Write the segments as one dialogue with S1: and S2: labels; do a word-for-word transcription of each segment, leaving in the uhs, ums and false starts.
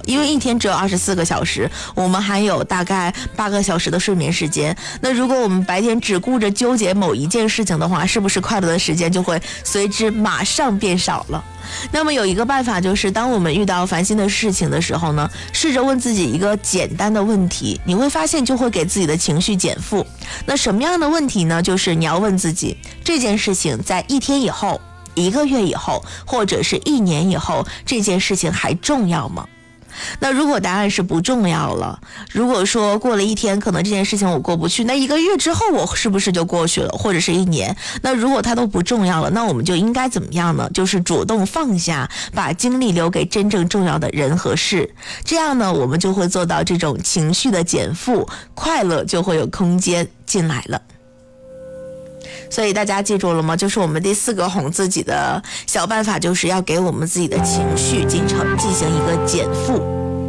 S1: 因为一天只有二十四个小时，我们还有大概八个小时的睡眠时间。那如果我们白天只顾着纠结某一件事情的话，是不是快乐的时间就会随之马上变少了？那么有一个办法，就是当我们遇到烦心的事情的时候呢，试着问自己一个简单的问题，你会发现就会给自己的情绪减负。那什么样的问题呢？就是你要问自己，这件事情在一天以后、一个月以后，或者是一年以后，这件事情还重要吗？那如果答案是不重要了，如果说过了一天可能这件事情我过不去，那一个月之后我是不是就过去了，或者是一年？那如果它都不重要了，那我们就应该怎么样呢？就是主动放下，把精力留给真正重要的人和事，这样呢我们就会做到这种情绪的减负，快乐就会有空间进来了。所以大家记住了吗？就是我们第四个哄自己的小办法，就是要给我们自己的情绪进程进行一个减负。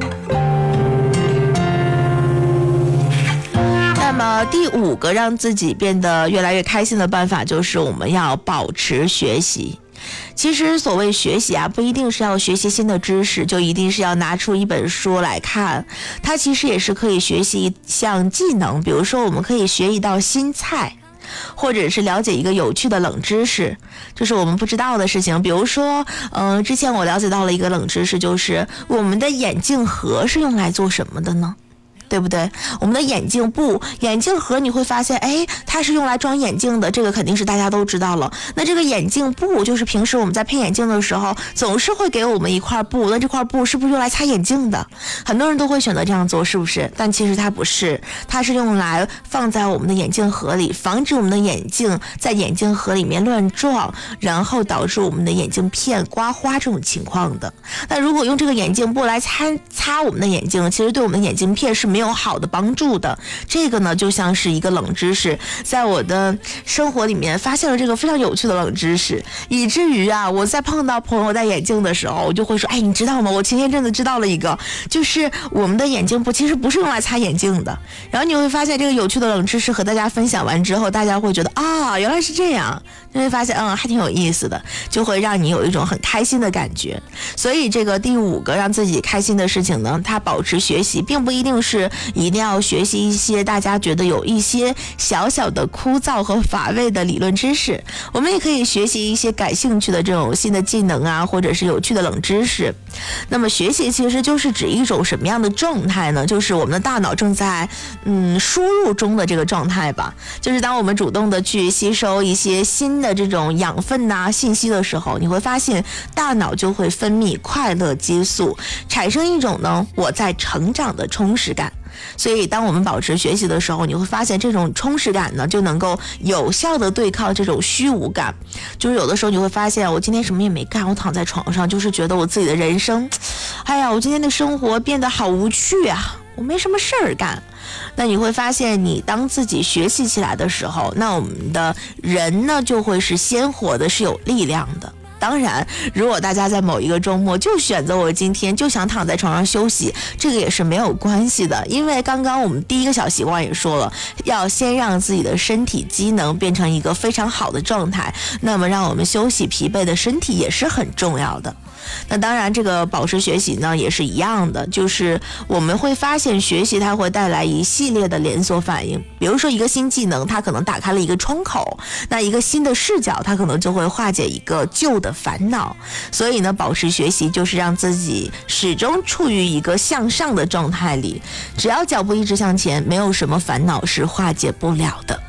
S1: 那么第五个让自己变得越来越开心的办法，就是我们要保持学习。其实所谓学习啊，不一定是要学习新的知识，就一定是要拿出一本书来看，它其实也是可以学习一项技能。比如说我们可以学一道新菜，或者是了解一个有趣的冷知识，就是我们不知道的事情。比如说嗯、呃，之前我了解到了一个冷知识，就是我们的眼镜盒是用来做什么的呢？对不对？我们的眼镜布、眼镜盒，你会发现，哎，它是用来装眼镜的，这个肯定是大家都知道了。那这个眼镜布，就是平时我们在配眼镜的时候，总是会给我们一块布，那这块布是不是用来擦眼镜的？很多人都会选择这样做，是不是？但其实它不是，它是用来放在我们的眼镜盒里，防止我们的眼镜在眼镜盒里面乱撞，然后导致我们的眼镜片刮花这种情况的。那如果用这个眼镜布来擦擦我们的眼镜，其实对我们的眼镜片是没有好的帮助的。这个呢就像是一个冷知识，在我的生活里面发现了这个非常有趣的冷知识，以至于啊我在碰到朋友戴眼镜的时候，我就会说，哎，你知道吗？我前些阵子知道了一个，就是我们的眼镜布其实不是用来擦眼镜的。然后你会发现这个有趣的冷知识和大家分享完之后，大家会觉得啊，原来是这样，你会发现嗯还挺有意思的，就会让你有一种很开心的感觉。所以这个第五个让自己开心的事情呢，它保持学习，并不一定是一定要学习一些大家觉得有一些小小的枯燥和乏味的理论知识，我们也可以学习一些感兴趣的这种新的技能啊，或者是有趣的冷知识。那么学习其实就是指一种什么样的状态呢？就是我们的大脑正在嗯输入中的这个状态吧，就是当我们主动的去吸收一些新的这种养分呐、信息的时候，你会发现大脑就会分泌快乐激素，产生一种呢我在成长的充实感。所以当我们保持学习的时候，你会发现这种充实感呢就能够有效的对抗这种虚无感。就是有的时候你会发现，我今天什么也没干，我躺在床上，就是觉得我自己的人生，哎呀，我今天的生活变得好无趣啊，我没什么事儿干。那你会发现，你当自己学习起来的时候，那我们的人呢就会是鲜活的，是有力量的。当然，如果大家在某一个周末就选择我今天就想躺在床上休息，这个也是没有关系的，因为刚刚我们第一个小习惯也说了，要先让自己的身体机能变成一个非常好的状态，那么让我们休息疲惫的身体也是很重要的。那当然这个保持学习呢也是一样的，就是我们会发现学习它会带来一系列的连锁反应。比如说一个新技能，它可能打开了一个窗口，那一个新的视角，它可能就会化解一个旧的烦恼。所以呢，保持学习就是让自己始终处于一个向上的状态里，只要脚步一直向前，没有什么烦恼是化解不了的。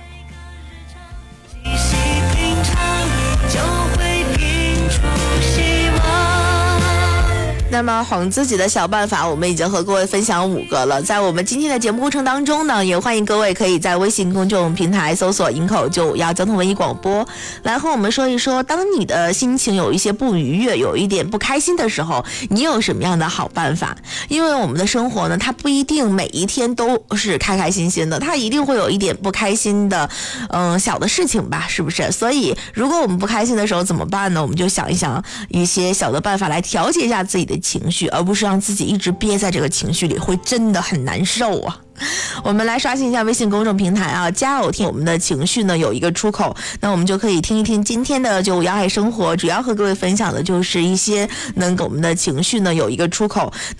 S1: 那么哄自己的小办法我们已经和各位分享五个了，在我们今天的节目过程当中呢，也欢迎各位可以在微信公众平台搜索营口九五一交通文艺广播，来和我们说一说，当你的心情有一些不愉悦，有一点不开心的时候，你有什么样的好办法。因为我们的生活呢，它不一定每一天都是开开心心的，它一定会有一点不开心的嗯小的事情吧，是不是？所以如果我们不开心的时候怎么办呢？我们就想一想一些小的办法来调节一下自己的情绪，而不是让自己一直憋在这个情绪里，会真的很难受啊。我们来刷新一下微信公众平台啊，加偶听我们的情绪呢有一个出口，那我们就可以听一听今天的九五一爱生活，主要和各位分享的就是一些能给我们的情绪呢有一个出口。